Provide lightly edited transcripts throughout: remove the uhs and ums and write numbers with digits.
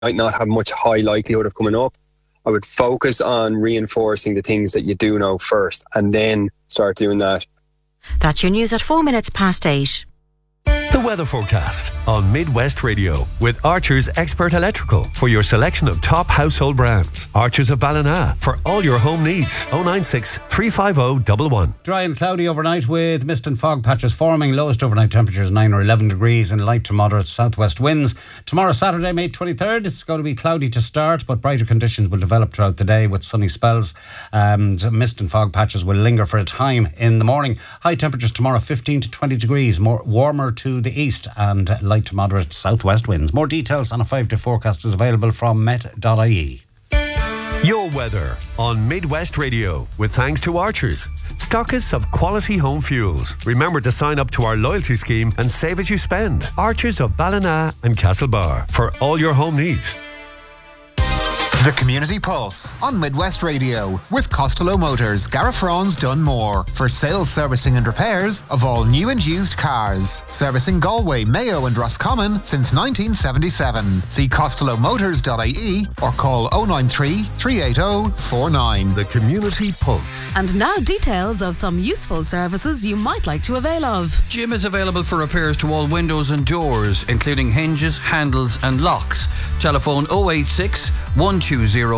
might not have much high likelihood of coming up. I would focus on reinforcing the things that you do know first and then start doing that. That's your news at 8:04. The weather forecast on Midwest Radio with Archer's Expert Electrical for your selection of top household brands. Archer's of Ballina for all your home needs. 096 350 111. Dry and cloudy overnight with mist and fog patches forming. Lowest overnight temperatures 9 or 11 degrees and light to moderate southwest winds. Tomorrow, Saturday, May 23rd, it's going to be cloudy to start, but brighter conditions will develop throughout the day with sunny spells. Mist and fog patches will linger for a time in the morning. High temperatures tomorrow 15 to 20 degrees, more warmer to the east and light to moderate southwest winds. More details on a 5-day forecast is available from met.ie. Your weather on Midwest Radio with thanks to Archers, stockists of quality home fuels. Remember to sign up to our loyalty scheme and save as you spend. Archers of Ballina and Castlebar for all your home needs. The Community Pulse on Midwest Radio with Costello Motors, Garafrons Dunmore for sales, servicing and repairs of all new and used cars. Servicing Galway, Mayo and Roscommon since 1977. See costellomotors.ie or call 093 380 49. The Community Pulse. And now details of some useful services you might like to avail of. Jim is available for repairs to all windows and doors, including hinges, handles and locks. Telephone 086 120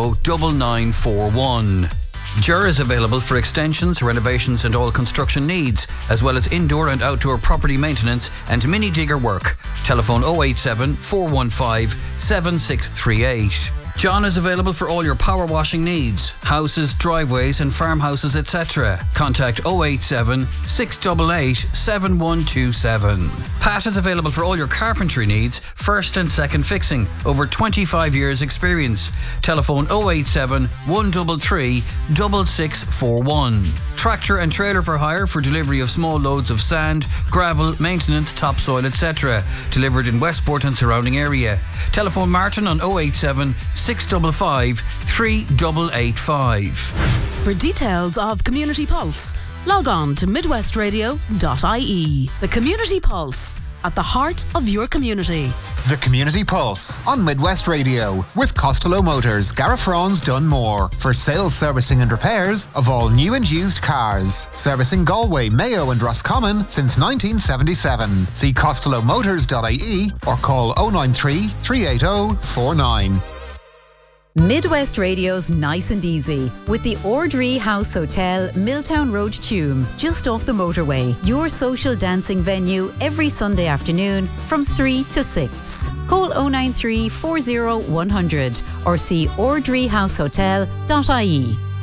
9941. Ger is available for extensions, renovations and all construction needs, as well as indoor and outdoor property maintenance and mini digger work. Telephone 087 415 7638. John is available for all your power washing needs, houses, driveways and farmhouses, etc. Contact 087 688 7127. Pat is available for all your carpentry needs, first and second fixing, over 25 years experience. Telephone 087 133 6641. Tractor and trailer for hire for delivery of small loads of sand, gravel, maintenance, topsoil, etc. Delivered in Westport and surrounding area. Telephone Martin on 087 655 3885. For details of Community Pulse, log on to midwestradio.ie. The Community Pulse, at the heart of your community. The Community Pulse on Midwest Radio with Costello Motors, Garafrons Dunmore for sales, servicing and repairs of all new and used cars. Servicing Galway, Mayo and Roscommon since 1977. See costellomotors.ie or call 093 380 49. Midwest Radio's Nice and Easy with the Ordree House Hotel, Milltown Road, Tuam, just off the motorway. Your social dancing venue every Sunday afternoon from 3 to 6. Call 093 40 100 or see ordreehousehotel.ie.